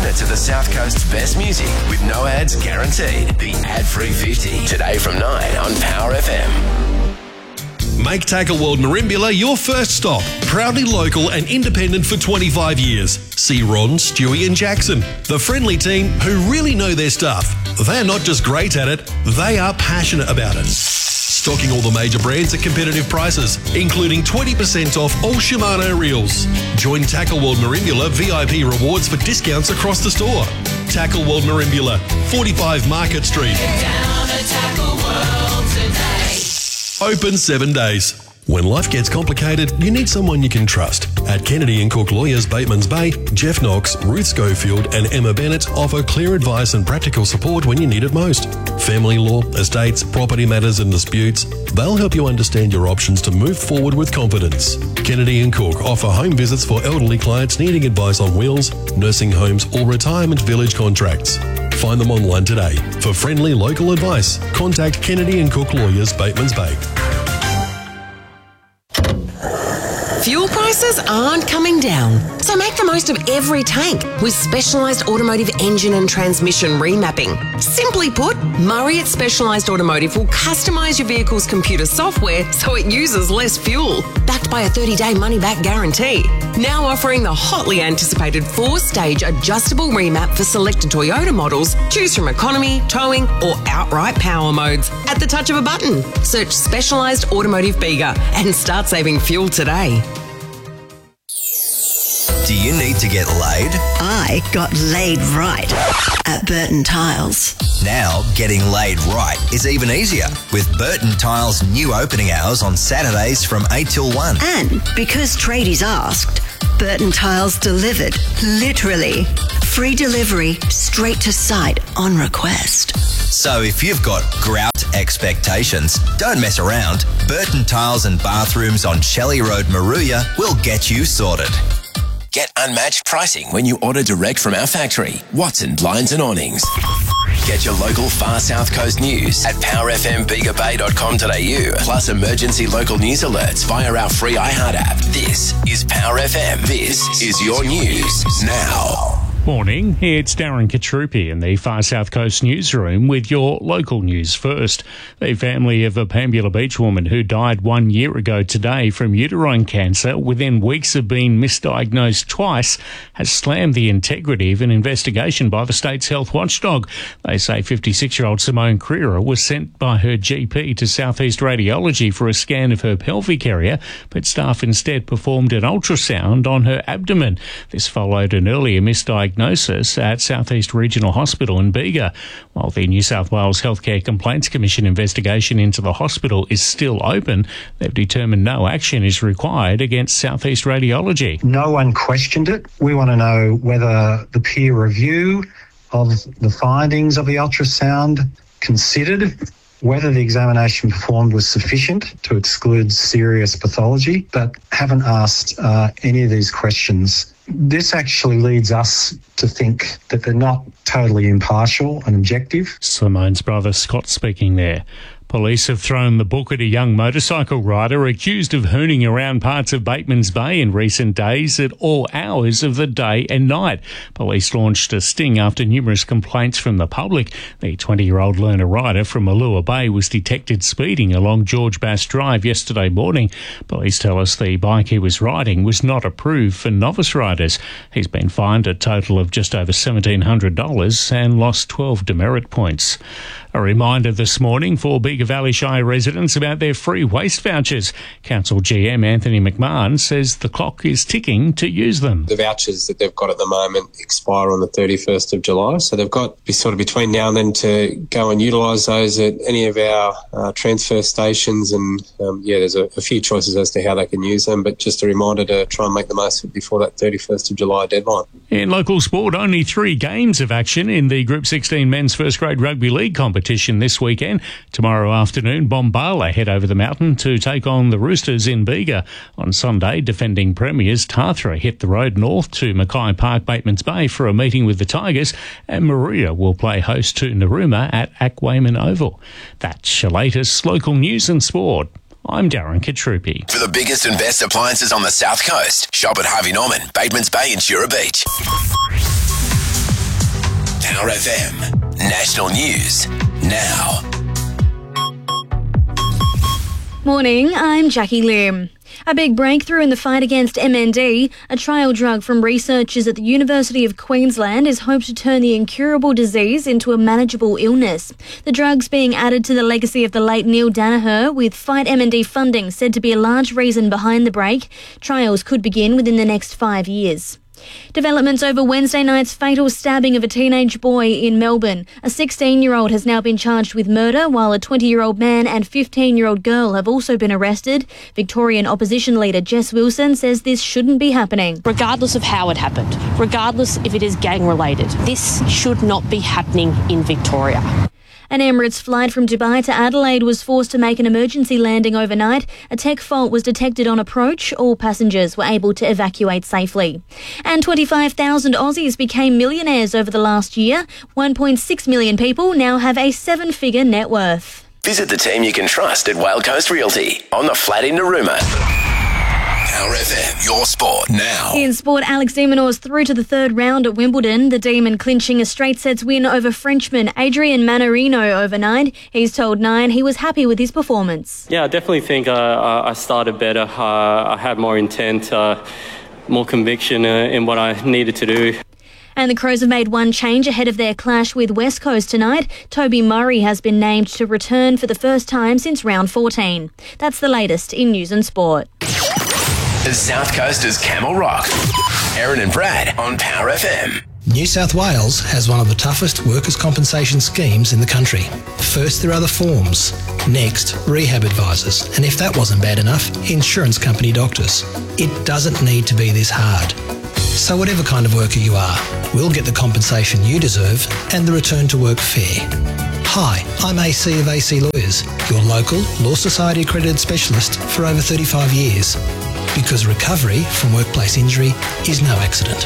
minutes of the South Coast's best music with no ads guaranteed. The ad-free 50. Today from 9 on Power FM. Make Tackle World Merimbula your first stop. Proudly local and independent for 25 years. See Ron, Stewie and Jackson, the friendly team who really know their stuff. They're not just great at it, they are passionate about it. Stocking all the major brands at competitive prices, including 20% off all Shimano reels. Join Tackle World Merimbula VIP rewards for discounts across the store. Tackle World Merimbula, 45 Market Street. Get down to Tackle World today. Open 7 days. When life gets complicated, you need someone you can trust. At Kennedy & Cook Lawyers, Bateman's Bay, Jeff Knox, Ruth Schofield and Emma Bennett offer clear advice and practical support when you need it most. Family law, estates, property matters and disputes, they'll help you understand your options to move forward with confidence. Kennedy & Cook offer home visits for elderly clients needing advice on wills, nursing homes or retirement village contracts. Find them online today. For friendly local advice, contact Kennedy & Cook Lawyers, Bateman's Bay. Fuel prices aren't coming down, so make the most of every tank with Specialised Automotive engine and transmission remapping. Simply put, Murray at Specialised Automotive will customise your vehicle's computer software so it uses less fuel, backed by a 30-day money-back guarantee. Now offering the hotly anticipated 4-stage adjustable remap for selected Toyota models. Choose from economy, towing or outright power modes at the touch of a button. Search Specialised Automotive Bega and start saving fuel today. Do you need to get laid? I got laid right at Burton Tiles. Now, getting laid right is even easier with Burton Tiles' new opening hours on Saturdays from 8 till 1. And because tradies asked, Burton Tiles delivered, literally. Free delivery, straight to site on request. So if you've got grout expectations, don't mess around. Burton Tiles and Bathrooms on Shelley Road, Maruya will get you sorted. Get unmatched pricing when you order direct from our factory, Watson Blinds and Awnings. Get your local Far South Coast news at powerfmbegabay.com.au, plus emergency local news alerts via our free iHeart app. This is Power FM. This is your news now. Morning, it's Darren Katrupi in the Far South Coast newsroom with your local news first. The family of a Pambula Beach woman who died 1 year ago today from uterine cancer within weeks of being misdiagnosed twice has slammed the integrity of an investigation by the state's health watchdog. They say 56-year-old Simone Creera was sent by her GP to Southeast Radiology for a scan of her pelvic area, but staff instead performed an ultrasound on her abdomen. This followed an earlier misdiagnosis at Southeast Regional Hospital in Bega. While the New South Wales Healthcare Complaints Commission investigation into the hospital is still open, they've determined no action is required against Southeast Radiology. No one questioned it. We want to know whether the peer review of the findings of the ultrasound considered whether the examination performed was sufficient to exclude serious pathology, but haven't asked any of these questions. This actually leads us to think that they're not totally impartial and objective. Simone's brother Scott speaking there. Police have thrown the book at a young motorcycle rider accused of hooning around parts of Bateman's Bay in recent days at all hours of the day and night. Police launched a sting after numerous complaints from the public. The 20-year-old learner rider from Allure Bay was detected speeding along George Bass Drive yesterday morning. Police tell us the bike he was riding was not approved for novice riders. He's been fined a total of just over $1,700 and lost 12 demerit points. A reminder this morning for Bega Valley Shire residents about their free waste vouchers. Council GM Anthony McMahon says the clock is ticking to use them. The vouchers that they've got at the moment expire on the 31st of July, so they've got sort of between now and then to go and utilise those at any of our transfer stations, and there's a few choices as to how they can use them, but just a reminder to try and make the most of it before that 31st of July deadline. In local sport, only 3 games of action in the Group 16 Men's First Grade Rugby League competition this weekend. Tomorrow afternoon, Bombala head over the mountain to take on the Roosters in Bega. On Sunday, defending premiers Tathra hit the road north to Mackay Park, Bateman's Bay for a meeting with the Tigers, and Maruya will play host to Narooma at Ackwayman Oval. That's your latest local news and sport. I'm Darren Katrupi. For the biggest and best appliances on the South Coast, shop at Harvey Norman, Bateman's Bay and Shura Beach. Power FM. National News now. Morning, I'm Jackie Lim. A big breakthrough in the fight against MND, a trial drug from researchers at the University of Queensland, is hoped to turn the incurable disease into a manageable illness. The drug's being added to the legacy of the late Neil Danaher, with Fight MND funding said to be a large reason behind the break. Trials could begin within the next 5 years. Developments over Wednesday night's fatal stabbing of a teenage boy in Melbourne. A 16-year-old has now been charged with murder, while a 20-year-old man and 15-year-old girl have also been arrested. Victorian opposition leader Jess Wilson says this shouldn't be happening. Regardless of how it happened, regardless if it is gang-related, this should not be happening in Victoria. An Emirates flight from Dubai to Adelaide was forced to make an emergency landing overnight. A tech fault was detected on approach. All passengers were able to evacuate safely. And 25,000 Aussies became millionaires over the last year. 1.6 million people now have a 7-figure net worth. Visit the team you can trust at Whale Coast Realty on the flat in Narooma. Power FM, your sport now. In sport, Alex de Minaur's through to the third round at Wimbledon. The Demon clinching a straight sets win over Frenchman Adrian Manarino overnight. He's told Nine he was happy with his performance. Yeah, I definitely think I started better. I had more intent, more conviction in what I needed to do. And the Crows have made one change ahead of their clash with West Coast tonight. Toby Murray has been named to return for the first time since round 14. That's the latest in news and sport. The South Coasters Camel Rock. Aaron and Brad on Power FM. New South Wales has one of the toughest workers' compensation schemes in the country. First, there are the forms. Next, rehab advisors. And if that wasn't bad enough, insurance company doctors. It doesn't need to be this hard. So whatever kind of worker you are, we'll get the compensation you deserve and the return to work fair. Hi, I'm AC of AC Lawyers, your local Law Society accredited specialist for over 35 years. Because recovery from workplace injury is no accident.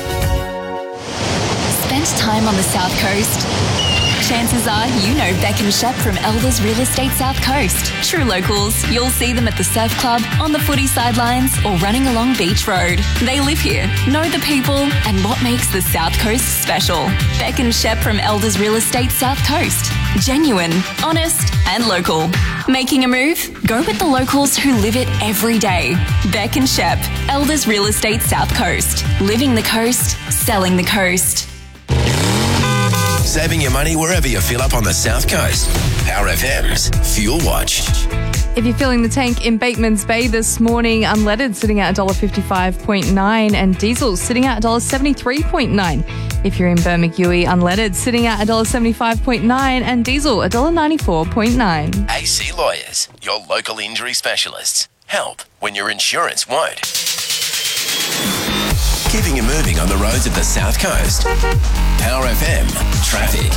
Spent time on the South Coast? Chances are you know Beck and Shep from Elders Real Estate South Coast. True locals, you'll see them at the surf club, on the footy sidelines, or running along Beach Road. They live here, know the people, and what makes the South Coast special. Beck and Shep from Elders Real Estate South Coast. Genuine, honest, and local. Making a move? Go with the locals who live it every day. Beck and Shep, Elders Real Estate South Coast. Living the coast, selling the coast. Saving your money wherever you fill up on the South Coast. Power FM's Fuel Watch. If you're filling the tank in Bateman's Bay this morning, unleaded sitting at $1.55.9 and diesel sitting at $1.73.9. If you're in Bermagui, unleaded sitting at $1.75.9 and diesel $1.94.9. AC Lawyers, your local injury specialists. Help when your insurance won't. Keeping you moving on the roads of the South Coast. Power FM Traffic.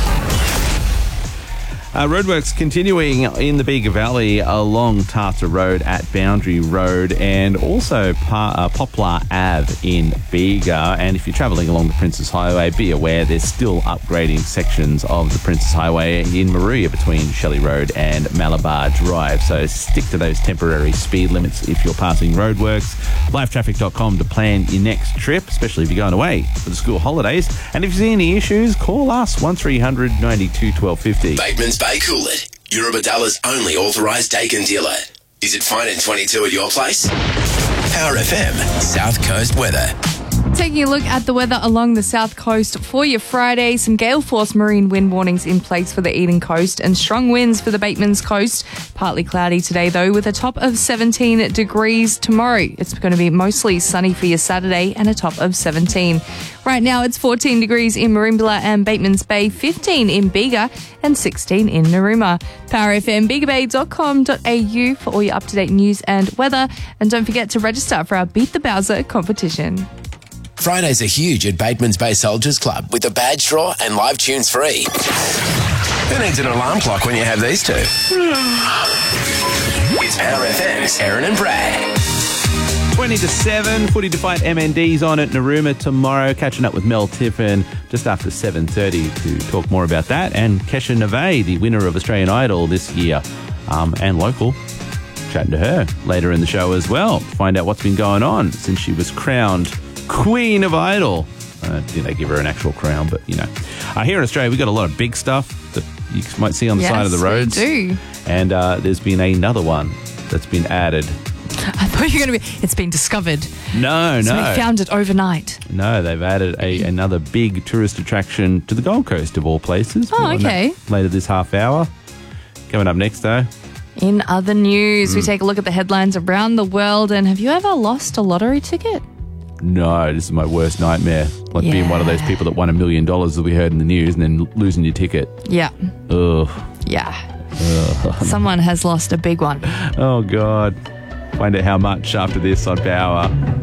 Roadworks continuing in the Bega Valley along Tarta Road at Boundary Road and also Poplar Ave in Bega. And if you're travelling along the Princes Highway, be aware there's still upgrading sections of the Princes Highway in Moruya between Shelley Road and Malabar Drive. So stick to those temporary speed limits if you're passing roadworks. Livetraffic.com to plan your next trip, especially if you're going away for the school holidays. And if you see any issues, call us 1300 92 1250. Bateman's Bay Coolid, Eurobadalla's only authorised Dakin dealer. Is it fine in 22 at your place? Power FM South Coast weather. Taking a look at the weather along the south coast for your Friday, some gale force marine wind warnings in place for the Eden coast and strong winds for the Batemans coast. Partly cloudy today though, with a top of 17 degrees tomorrow. It's going to be mostly sunny for your Saturday and a top of 17. Right now it's 14 degrees in Merimbula and Batemans Bay, 15 in Bega and 16 in Narooma. PowerFMBegaBay.com.au for all your up-to-date news and weather. And don't forget to register for our Beat the Bowser competition. Fridays are huge at Bateman's Bay Soldiers Club with the badge draw and live tunes free. Who needs an alarm clock when you have these two? It's Power FM's Aaron and Brad. 20 to 7, footy to fight MND's on at Narooma tomorrow. Catching up with Mel Tiffin just after 7:30 to talk more about that. And Kesha Neve, the winner of Australian Idol this year, and local. Chatting to her later in the show as well. Find out what's been going on since she was crowned Queen of Idol They give her an actual crown, but here in Australia, we've got a lot of big stuff that you might see on the side of the roads. We do. And there's been another one that's been added. I thought you were going to be. It's been discovered. No. So we found it overnight. No, they've added another big tourist attraction to the Gold Coast, of all places. Oh, okay. Later this half hour. Coming up next, though. In other news, we take a look at the headlines around the world. And have you ever lost a lottery ticket? No, this is my worst nightmare. Being one of those people that won $1 million that we heard in the news and then losing your ticket. Yeah. Ugh. Yeah. Someone has lost a big one. Oh, God. Find out how much after this on Power.